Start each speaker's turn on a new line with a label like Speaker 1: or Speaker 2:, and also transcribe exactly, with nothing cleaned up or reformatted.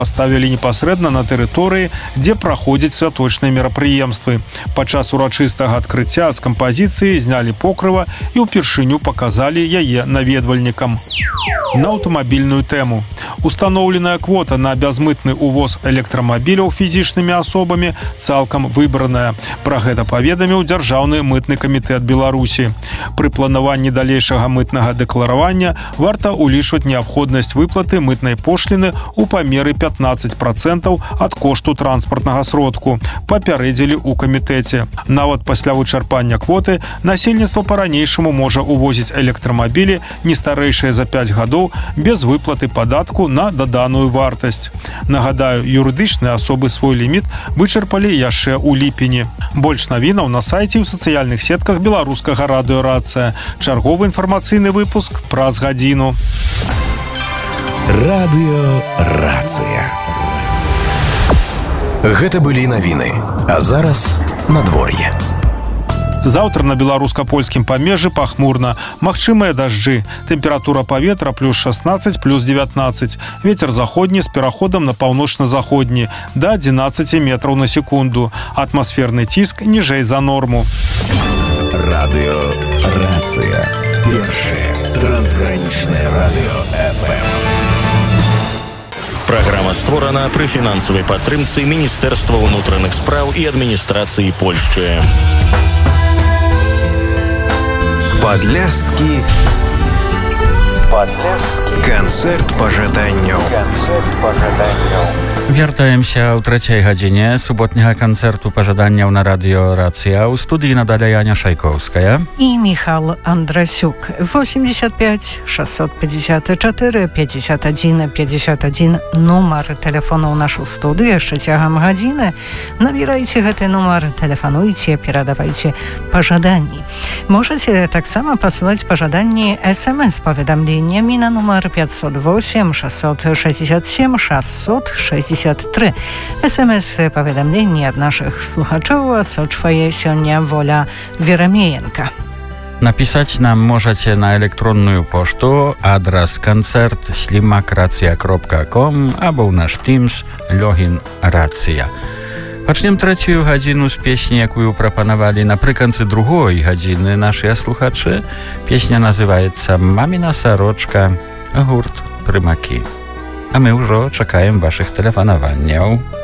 Speaker 1: Ставілі непасрэдна на тэрыторыі, дзе праходзяць святочныя мерапрыемствы. Падчас урачыстага адкрыцця з кампазіцыі знялі покрыва і ўпершыню паказалі яе наведвальнікам. На аўтамабільную тэму. Устаноўленая квота на бязмытны ўвоз электрамабіляў фізічнымі асобамі цалкам выбраная. Пра гэта паведаміў Дзяржаўны мытны камітэт Беларусі. Пры планаванні далейшага мытнага дэкларавання варта ўлічваць неабходнасць выплаты мытнай пошліны ў памеры пятнаццаць працэнтаў ад кошту транспартнага сродку, папярэдзілі ў камітэце. Нават пасля вычарпання квоты насельніцтва па-ранейшаму можа ўвозіць электрамабілі не старэйшыя за пяць гадоў без выплаты падатку на даданую вартасць. Нагадаю, юрыдычныя асобы свой ліміт вычарпалі яшчэ ў ліпені. Больш навінаў на сайце і ў сацыяльных сетках беларускага радыё «Рацыя». Чарговы інфармацыйны выпуск праз гадзіну.
Speaker 2: Радыё «Рацыя». Гэта былі навіны. А зараз надвор'е.
Speaker 1: Заўтра на беларуска-польскім памежжы пахмурна. Магчымыя дажджы. Тэмпература паветра плюс шаснаццаць, плюс дзевятнаццаць. Вецер заходні з пераходам на паўночна-заходні да адзінаццаці метраў на секунду. Атмасферны ціск ніжэй за норму.
Speaker 2: Радыё «Рацыя». Першае трансгранічнае радыё эф эм.
Speaker 3: Праграма створана пры фінансавай падтрымцы Міністэрства ўнутраных спраў і адміністрацыі Польшчы.
Speaker 2: Падляшскі Падляшскі канцэрт пажаданняў. Канцэрт пажаданняў.
Speaker 4: Вяртаемся ў трэцяй гадзіне суботняга канцэрту пажаданняў на радыё «Рацыя». У студыі надалей Аня Шайкоўская
Speaker 5: і Міхал Андрасюк. восемьдесят пять шестьсот пятьдесят четыре пятьдесят один пятьдесят один нумар тэлефону ў нашу студыю. Яшчэ цягам гадзіны набірайце гэты нумар, тэлефануйце, перадавайце пажаданні. Можаце таксама пасылаць пажаданні эс-эм-эс-паведамленнямі на нумар пятьсот восемь шестьсот шестьдесят семь шестьсот шестьдесят три. эс-эм-эс-паведамленні ад нашых слухачоў адсочвае сёння Воля Верамеенка.
Speaker 4: Напісаць нам можаце на электронную пошту адрас канцэрт слімак рацыя кропка ком або ў наш Teams логін «Рацыя». Пачнем трэцюю гадзіну з песні, якую прапанавалі напрыканцы другой гадзіны нашыя слухачы. Песня называецца «Маміна сарочка», гурт «Прымакі». А мы ўжо чакаем вашых тэлефанаванняў.